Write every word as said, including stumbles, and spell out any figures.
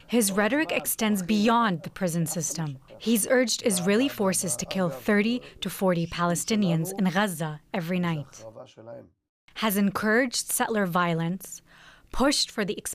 His rhetoric extends beyond the prison system. He's urged Israeli forces to kill thirty to forty Palestinians in Gaza every night, has encouraged settler violence, pushed for the